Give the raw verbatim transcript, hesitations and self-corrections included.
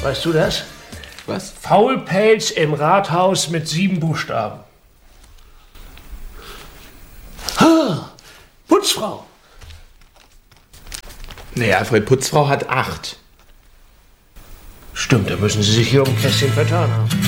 Weißt du das? Was? Faulpelz im Rathaus mit sieben Buchstaben. Ha, Putzfrau. Nee, Alfred, Putzfrau hat acht. Stimmt, da müssen Sie sich hier um ein Kästchen vertan haben.